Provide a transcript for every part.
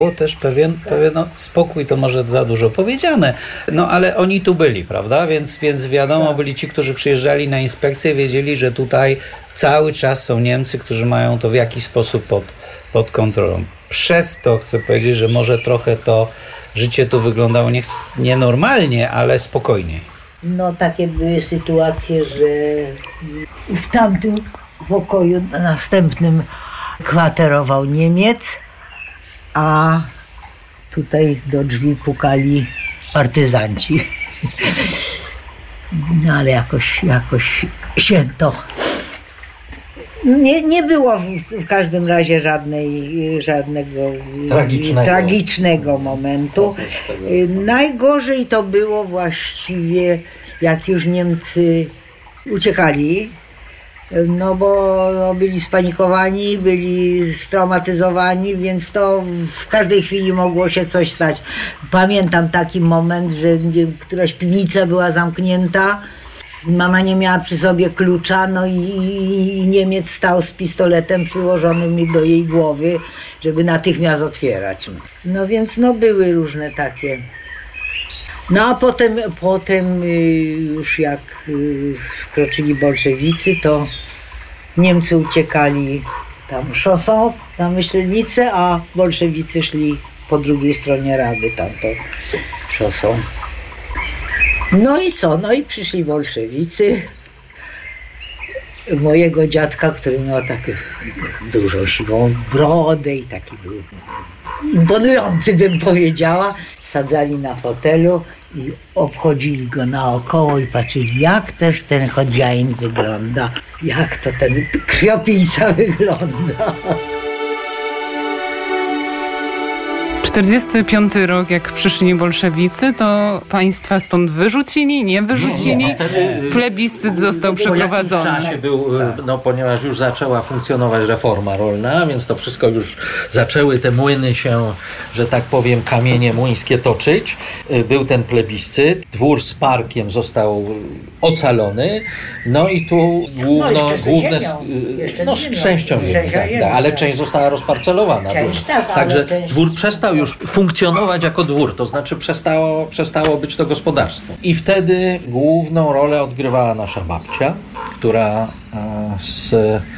Było też pewien spokój, to może za dużo powiedziane, ale oni tu byli, prawda? Więc wiadomo, byli ci, którzy przyjeżdżali na inspekcję, wiedzieli, że tutaj cały czas są Niemcy, którzy mają to w jakiś sposób pod kontrolą. Przez to chcę powiedzieć, że może trochę to życie tu wyglądało nienormalnie, ale spokojniej. Takie były sytuacje, że w tamtym pokoju następnym kwaterował Niemiec, a tutaj do drzwi pukali partyzanci. Ale jakoś się to... Nie było w każdym razie żadnego tragicznego momentu. Najgorzej to było właściwie, jak już Niemcy uciekali, bo byli spanikowani, byli straumatyzowani, więc to w każdej chwili mogło się coś stać. Pamiętam taki moment, że któraś piwnica była zamknięta, mama nie miała przy sobie klucza, i Niemiec stał z pistoletem przyłożonym do jej głowy, żeby natychmiast otwierać. Więc były różne takie. A potem już jak wkroczyli bolszewicy, to Niemcy uciekali tam szosą na Myślenicę, a bolszewicy szli po drugiej stronie Rady tamtą szosą. I co? I przyszli bolszewicy. Mojego dziadka, który miał taką dużą siwą brodę i taki był imponujący, bym powiedziała, sadzali na fotelu i obchodzili go naokoło i patrzyli, jak też ten Chodziain wygląda, jak to ten krwiopijca wygląda. 45 rok, jak przyszli bolszewicy, to państwa stąd wyrzucili, nie wyrzucili? Nie. Plebiscyt został przeprowadzony. Po jakimś czasie był, ponieważ już zaczęła funkcjonować reforma rolna, więc to wszystko już zaczęły te młyny się, że tak powiem, kamienie młyńskie toczyć. Był ten plebiscyt, dwór z parkiem został ocalony, i tu główne z częścią ziemi, ale część została rozparcelowana. Także dwór przestał już funkcjonować jako dwór, to znaczy przestało być to gospodarstwo. I wtedy główną rolę odgrywała nasza babcia, która z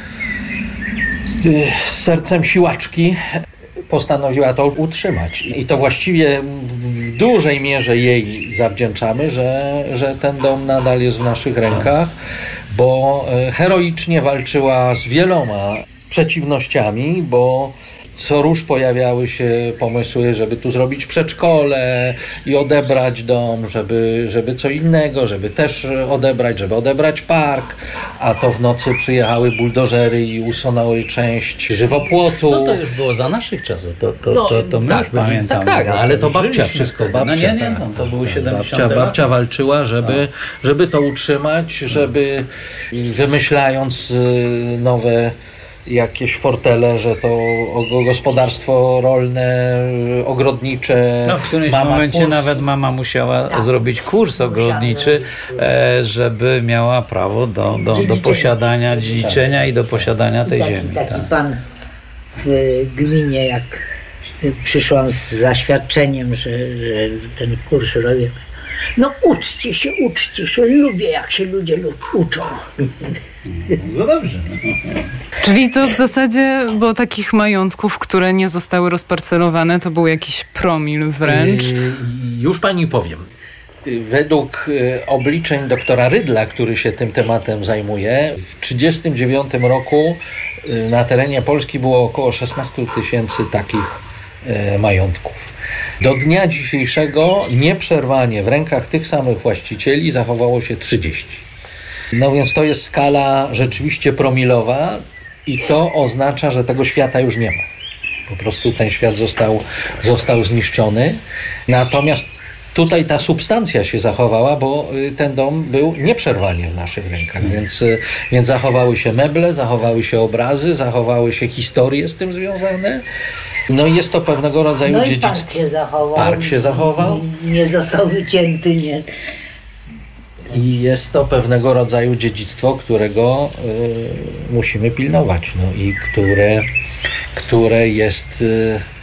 sercem siłaczki postanowiła to utrzymać. I to właściwie w dużej mierze jej zawdzięczamy, że ten dom nadal jest w naszych rękach, bo heroicznie walczyła z wieloma przeciwnościami, bo co róż pojawiały się pomysły, żeby tu zrobić przedszkole i odebrać dom, żeby co innego, żeby też odebrać park, a to w nocy przyjechały buldożery i usunęły część żywopłotu. To już było za naszych czasów, to my już pamiętamy. Tak, ale to babcia wszystko, to były 70 babcia walczyła, żeby to utrzymać, żeby wymyślając nowe jakieś fortele, że to gospodarstwo rolne, ogrodnicze. W którymś momencie nawet mama musiała zrobić kurs ogrodniczy, żeby miała prawo do posiadania, dziedziczenia i do posiadania tej ziemi. Taki pan w gminie, jak przyszłam z zaświadczeniem, że ten kurs robię. Uczcie się, lubię jak się ludzie uczą. Dobrze. Czyli to w zasadzie, bo takich majątków, które nie zostały rozparcelowane, to był jakiś promil wręcz. Już pani powiem. Według obliczeń doktora Rydla, który się tym tematem zajmuje, w 1939 roku na terenie Polski było około 16 000 takich majątków. Do dnia dzisiejszego nieprzerwanie w rękach tych samych właścicieli zachowało się 30. Więc to jest skala rzeczywiście promilowa i to oznacza, że tego świata już nie ma. Po prostu ten świat został zniszczony. Natomiast tutaj ta substancja się zachowała, bo ten dom był nieprzerwanie w naszych rękach, więc zachowały się meble, zachowały się obrazy, zachowały się historie z tym związane. I jest to pewnego rodzaju dziedzictwo. Park się zachował. Nie został wycięty, nie. I jest to pewnego rodzaju dziedzictwo, którego musimy pilnować, i które jest